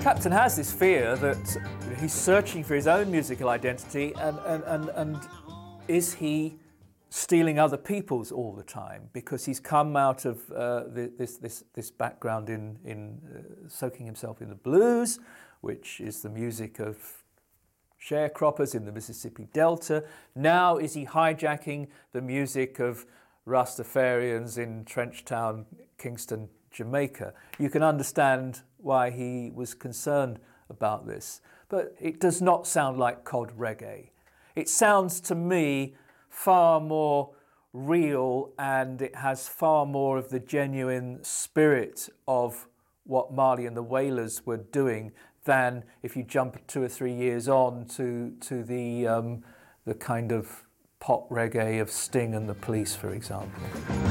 Clapton has this fear that he's searching for his own musical identity, and is he stealing other people's all the time? Because he's come out of this background in soaking himself in the blues, which is the music of sharecroppers in the Mississippi Delta. Now is he hijacking the music of Rastafarians in Trenchtown, Kingston, Jamaica? You can understand why he was concerned about this, but it does not sound like cod reggae. It sounds to me far more real, and it has far more of the genuine spirit of what Marley and the Wailers were doing than if you jump 2 or 3 years on to the kind of pop reggae of Sting and the Police, for example.